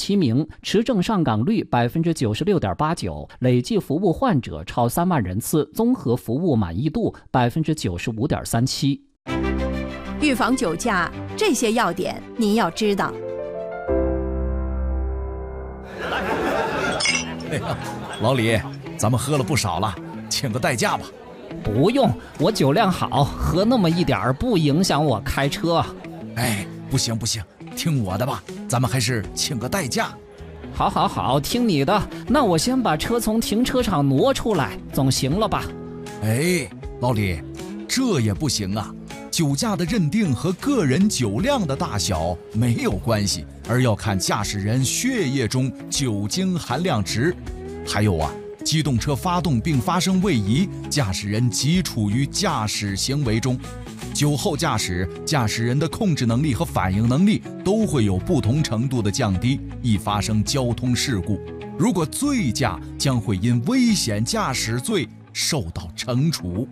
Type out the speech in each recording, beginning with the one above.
7名，持证上岗率96.89%，累计服务患者超3万人次，综合服务满意度95.37%。 预防酒驾，这些要点您要知道。 老李，咱们喝了不少了，请个代驾吧。 不用，我酒量好，喝那么一点儿不影响我开车。 哎，不行，听我的吧，咱们还是请个代驾。 好，听你的。那我先把车从停车场挪出来，总行了吧？ 哎，老李，这也不行啊。酒驾的认定和个人酒量的大小没有关系，而要看驾驶人血液中酒精含量值。还有啊，机动车发动并发生位移，驾驶人即处于驾驶行为中。酒后驾驶，驾驶人的控制能力和反应能力都会有不同程度的降低，易发生交通事故。如果醉驾，将会因危险驾驶罪受到惩处。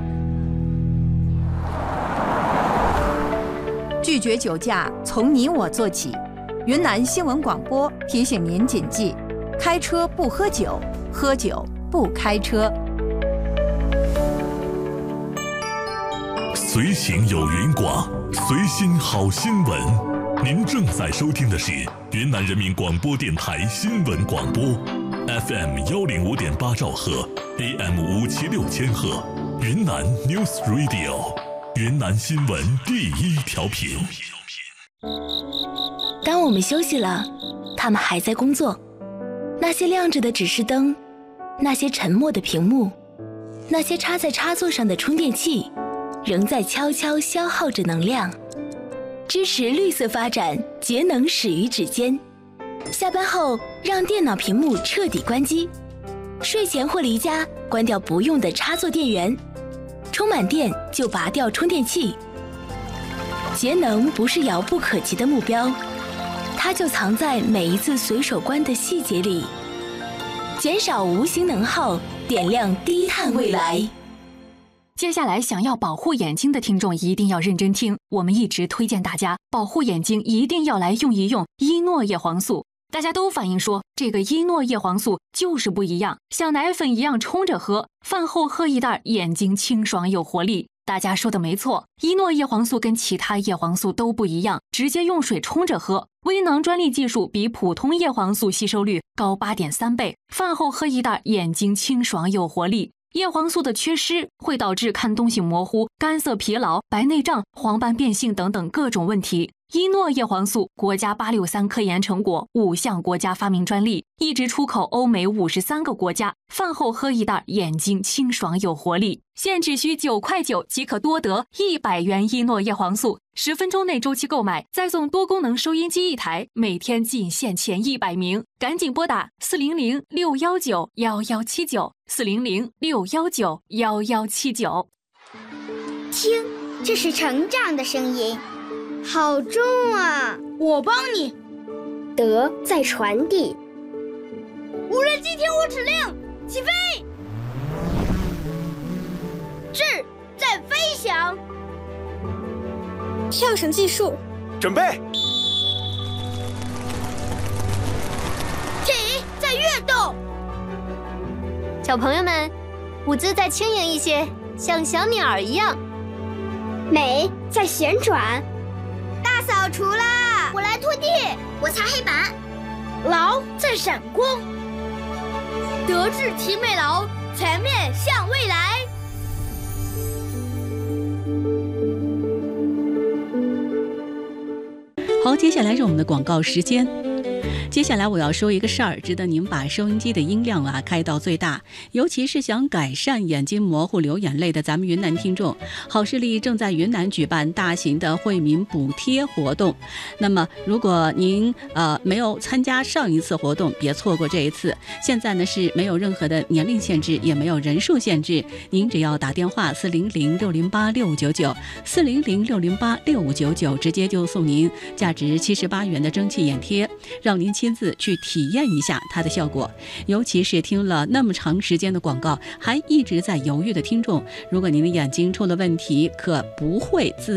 拒绝酒驾，从你我做起。云南新闻广播提醒您谨记：开车不喝酒，喝酒不开车。 随行有云广，随心好新闻。您正在收听的是云南人民广播电台新闻广播 ，FM 105.8兆赫 ，AM 576千赫，云南 News Radio， 云南新闻第1调频。 当我们休息了，他们还在工作。那些亮着的指示灯，那些沉默的屏幕，那些插在插座上的充电器，仍在悄悄消耗着能量。支持绿色发展，节能始于指尖。下班后让电脑屏幕彻底关机，睡前或离家关掉不用的插座电源，充满电就拔掉充电器。节能不是遥不可及的目标，它就藏在每一次随手关的细节里。减少无形能耗，点亮低碳未来。 接下来想要保护眼睛的听众一定要认真听，我们一直推荐大家保护眼睛一定要来用一用依诺叶黄素。大家都反映说这个依诺叶黄素就是不一样，像奶粉一样冲着喝，饭后喝一袋，眼睛清爽有活力。大家说的没错，依诺叶黄素跟其他叶黄素都不一样，直接用水冲着喝。微囊专利技术比普通叶黄素吸收率高 8.3 倍，饭后喝一袋，眼睛清爽有活力。叶黄素的缺失会导致看东西模糊、干涩疲劳、白内障、黄斑变性等等各种问题。依诺叶黄素国家863科研成果，5项国家发明专利，一直出口欧美53个国家。饭后喝一袋，眼睛清爽有活力。现只需9.9块即可多得100元依诺叶黄素，10分钟内周期购买，再送多功能收音机1台，每天仅限前100名，赶紧拨打400-619-1179，400-619-1179。 听，这是成长的声音，好重啊！ 我帮你。 德在传递。 无人机听我指令，起飞！智在飞翔。 跳绳技术， 准备。 体在跃动。 小朋友们，舞姿再轻盈一些，像小鸟一样。 美在旋转。 大扫除啦！我来拖地， 我擦黑板。 劳在闪光。德智体美劳，全面向未来。 好，接下来是我们的广告时间。接下来我要说一个事儿，值得您把收音机的音量开到最大，尤其是想改善眼睛模糊流眼泪的咱们云南听众，好视力正在云南举办大型的惠民补贴活动。那么如果您没有参加上一次活动，别错过这一次。现在呢是没有任何的年龄限制，也没有人数限制，您只要打电话400-608-699 400-608-699，直接就送您价值78元的蒸汽眼贴，让您亲自去体验一下它的效果。尤其是听了那么长时间的广告还一直在犹豫的听众，如果您的眼睛出了问题，可不会自己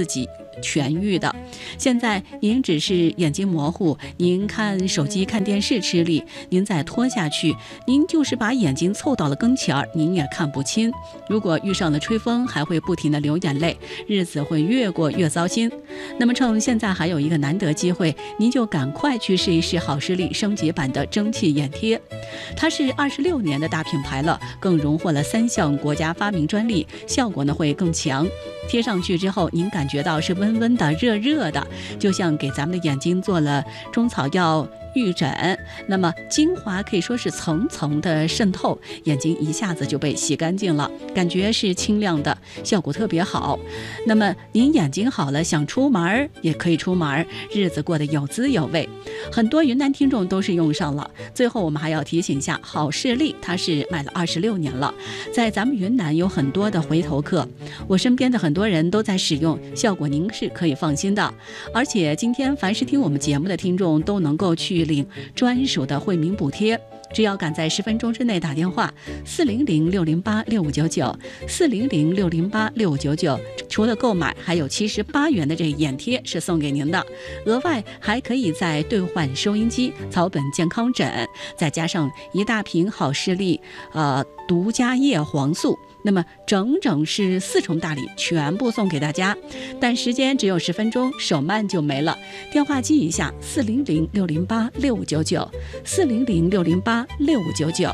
痊愈的。现在您只是眼睛模糊，您看手机看电视吃力，您再拖下去，您就是把眼睛凑到了跟前儿，您也看不清。如果遇上了吹风，还会不停地流眼泪，日子会越过越糟心。那么趁现在还有一个难得机会，您就赶快去试一试好视力升级版的蒸汽眼贴。它是26年的大品牌了，更荣获了3项国家发明专利，效果呢会更强。贴上去之后，您感觉到是温温的、热热的，就像给咱们的眼睛做了中草药预诊，那么精华可以说是层层的渗透，眼睛一下子就被洗干净了，感觉是清亮的，效果特别好。那么您眼睛好了，想出门也可以出门，日子过得有滋有味。很多云南听众都是用上了。最后我们还要提醒一下，好视力它是卖了26年了，在咱们云南有很多的回头客，我身边的很多人都在使用，效果您是可以放心的。而且今天凡是听我们节目的听众都能够去领专属的惠民补贴，只要赶在10分钟之内打电话400-608-6599 400-608-6599，除了购买，还有78元的这个眼贴是送给您的，额外还可以再兑换收音机、草本健康枕，再加上一大瓶好视力独家叶黄素，那么整整是4重大礼，全部送给大家。但时间只有10分钟，手慢就没了。电话记一下400-608-6599 400-608-6599。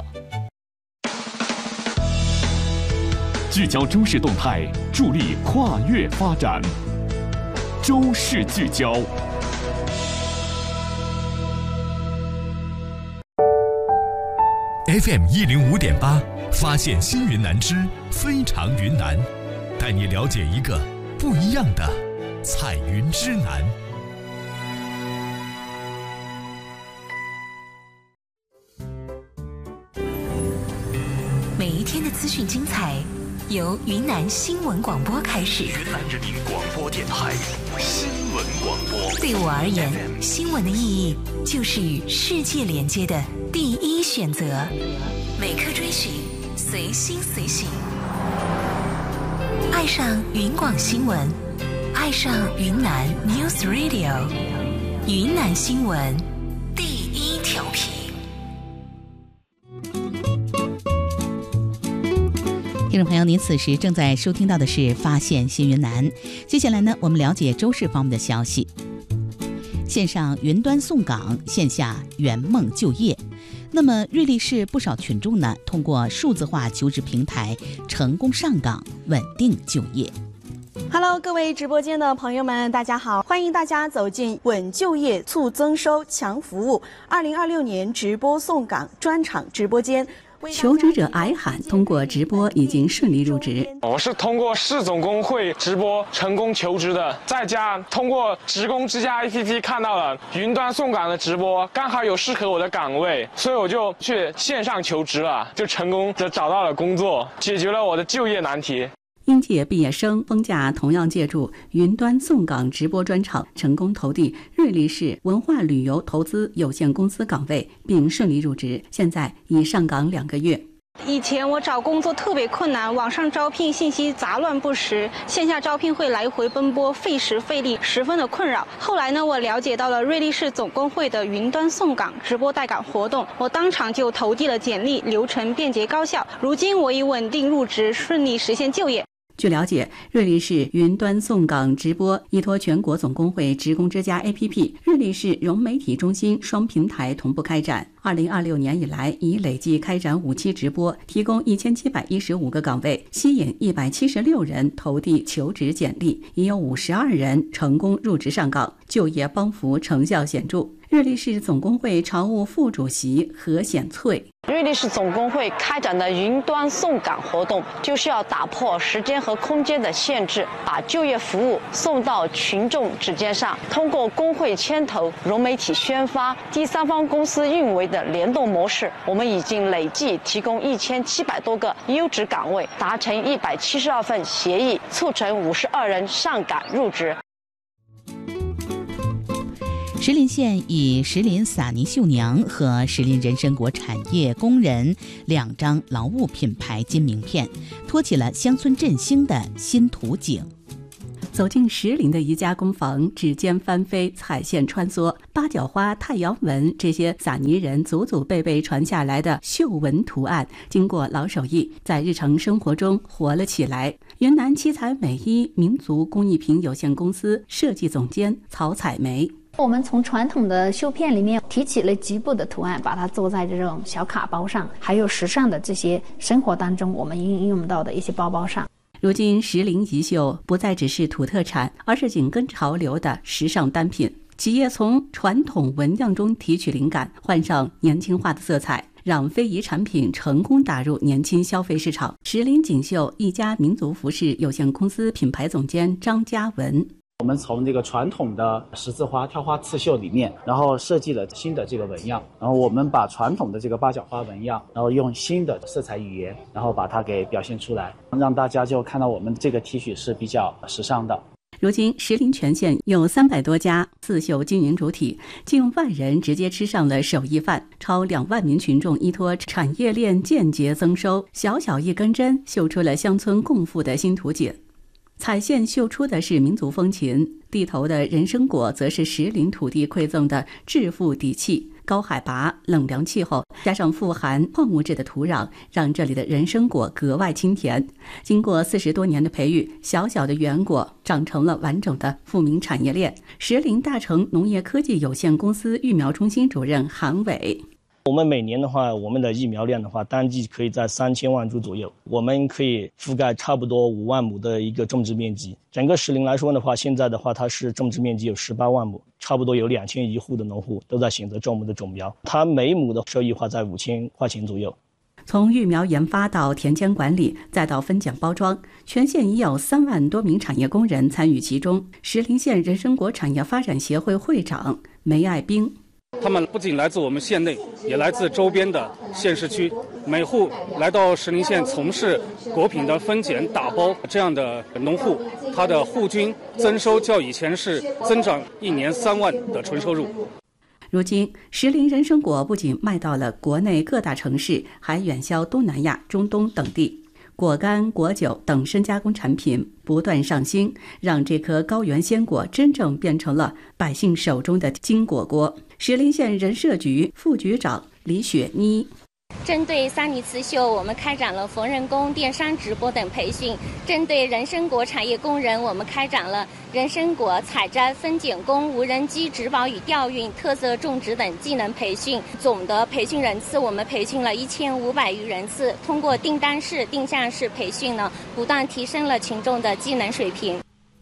聚焦周氏动态，助力跨越发展。周氏聚焦。 FM 105.8，发现新云南之非常云南，带你了解一个不一样的彩云之南。 每一天的资讯精彩，由云南新闻广播开始。 云南人民广播电台新闻广播。 对我而言，新闻的意义就是与世界连接的第一选择。每刻追寻，随心随行。爱上云广新闻，爱上云南 News Radio， 云南新闻第一调频。 听众朋友，您此时正在收听到的是发现新云南。接下来呢，我们了解周氏方面的消息。线上云端送岗，线下圆梦就业。那么瑞丽市不少群众呢，通过数字化求职平台成功上岗，稳定就业。 Hello， 各位直播间的朋友们，大家好！欢迎大家走进稳就业、促增收、强服务2026年直播送岗专场直播间。 求职者挨喊通过直播已经顺利入职。 我是通过市总工会直播成功求职的，在家通过职工之家 APP 看到了云端送岗的直播，刚好有适合我的岗位，所以我就去线上求职了，就成功的找到了工作，解决了我的就业难题。 应届毕业生风假同样借助云端送岗直播专场，成功投递瑞丽市文化旅游投资有限公司岗位，并顺利入职，现在已上岗2个月。 以前我找工作特别困难，网上招聘信息杂乱不实，线下招聘会来回奔波，费时费力，十分的困扰。后来呢，我了解到了瑞丽市总工会的云端送岗直播带岗活动，我当场就投递了简历，流程便捷高效。如今我已稳定入职，顺利实现就业。 据了解，瑞丽市云端送岗直播依托全国总工会职工之家 APP、瑞丽市融媒体中心双平台同步开展。2026年以来，已累计开展5期直播，提供1715个岗位，吸引176人投递求职简历，已有52人成功入职上岗，就业帮扶成效显著。瑞丽市总工会常务副主席何显翠： 瑞丽市总工会开展的云端送岗活动，就是要打破时间和空间的限制，把就业服务送到群众指尖上。通过工会牵头、融媒体宣发、第三方公司运维的联动模式，我们已经累计提供1700多个优质岗位，达成172份协议，促成52人上岗入职。 石林县以石林撒泥绣娘和石林人参果产业工人2张劳务品牌金名片，托起了乡村振兴的新图景。 走进石林的一家工坊，指尖翻飞，彩线穿梭，八角花、太阳纹这些撒泥人祖祖辈辈传下来的绣纹图案，经过老手艺，在日常生活中活了起来。云南七彩美衣民族工艺品有限公司设计总监曹彩梅。 我们从传统的绣片里面提起了局部的图案，把它做在这种小卡包上，还有时尚的这些生活当中我们应用到的一些包包上。 如今石林遗绣不再只是土特产，而是紧跟潮流的时尚单品。企业从传统纹样中提取灵感，换上年轻化的色彩，让非遗产品成功打入年轻消费市场。石林锦绣一家民族服饰有限公司品牌总监张嘉文。 我们从这个传统的十字花、跳花刺绣里面，然后设计了新的这个纹样，然后我们把传统的这个八角花纹样，然后用新的色彩语言，然后把它给表现出来，让大家就看到我们这个 T 恤是比较时尚的。 如今石林全县有300多家刺绣经营主体，近万人直接吃上了手艺饭，超2万名群众依托产业链间接增收，小小一根针绣出了乡村共富的新图景。彩线绣出的是民族风情，地头的人参果则是石林土地馈赠的致富底气。高海拔、冷凉气候，加上富含矿物质的土壤，让这里的人参果格外清甜。经过40多年的培育，小小的圆果长成了完整的富民产业链。石林大成农业科技有限公司育苗中心主任韩伟。 我们每年的话，我们的疫苗量的话，单季可以在3000万株左右，我们可以覆盖差不多5万亩的一个种植面积。整个石林来说的话，现在的话，它是种植面积有18万亩，差不多有2100户的农户都在选择种我们的种苗，它每亩的收益化在5000块钱左右。 从育苗研发到田间管理，再到分拣包装，全县已有3万多名产业工人参与其中。石林县人参果产业发展协会会长梅爱兵。 他们不仅来自我们县内，也来自周边的县市区。每户来到石林县从事果品的分拣、打包这样的农户，他的户均增收较以前是增长1年3万的纯收入。 如今，石林人参果不仅卖到了国内各大城市，还远销东南亚、中东等地。果干、果酒等深加工产品不断上新，让这颗高原鲜果真正变成了百姓手中的金果果。石林县人社局副局长李雪妮。 针对三里刺绣，我们开展了缝纫工、电商直播等培训；针对人参果产业工人，我们开展了人参果采摘、分拣工、无人机植保与调运、特色种植等技能培训。总的培训人次，我们培训了1500余人次。通过订单式、定向式培训呢，不断提升了群众的技能水平。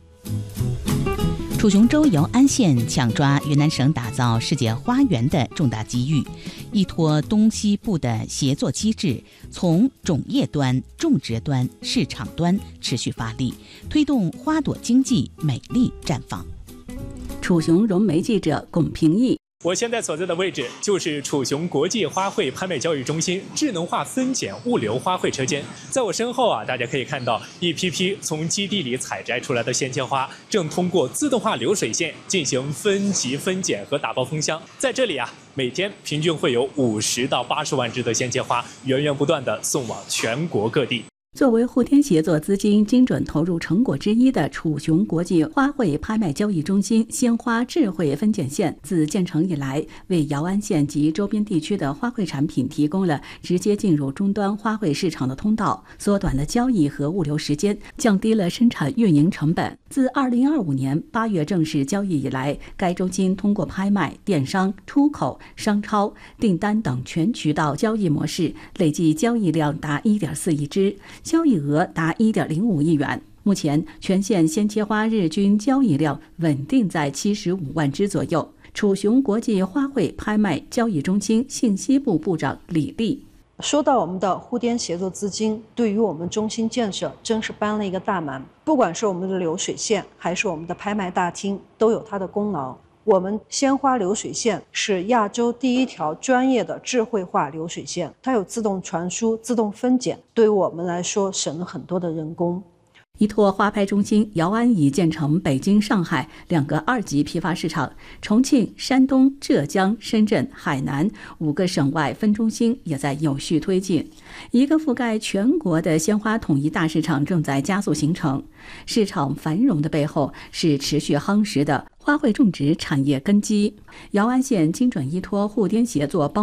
楚雄州由安县抢抓云南省打造世界花园的重大机遇，依托东西部的协作机制，从种业端、种植端、市场端持续发力，推动花朵经济美丽绽放。 楚雄融媒记者龚平义。 我现在所在的位置就是楚雄国际花卉拍卖交易中心智能化分拣物流花卉车间。在我身后大家可以看到一批批从基地里采摘出来的鲜切花，正通过自动化流水线进行分级、分拣和打包封箱。在这里每天平均会有50到80万只的鲜切花源源不断地送往全国各地。 作为互天协作资金精准投入成果之一的楚雄国际花卉拍卖交易中心鲜花智慧分拣线，自建成以来，为姚安县及周边地区的花卉产品提供了直接进入终端花卉市场的通道，缩短了交易和物流时间，降低了生产运营成本。自2025年8月正式交易以来，该中心通过拍卖、电商、出口、商超、订单等全渠道交易模式，累计交易量达1.4亿只，交易额达1.05亿元。目前，全县鲜切花日均交易量稳定在75万只左右。楚雄国际花卉拍卖交易中心信息部部长李丽。 说到我们的互滇协作资金，对于我们中心建设真是帮了一个大忙。不管是我们的流水线，还是我们的拍卖大厅，都有它的功劳。我们鲜花流水线是亚洲第一条专业的智慧化流水线，它有自动传输、自动分拣，对于我们来说省了很多的人工。 依托花坯中心，姚安已建成北京、上海2个2级批发市场，重庆、山东、浙江、深圳、海南5个省外分中心也在有序推进。一个覆盖全国的鲜花统一大市场正在加速形成。市场繁荣的背后是持续夯实的花卉种植产业根基。姚安县精准依托互滇协作帮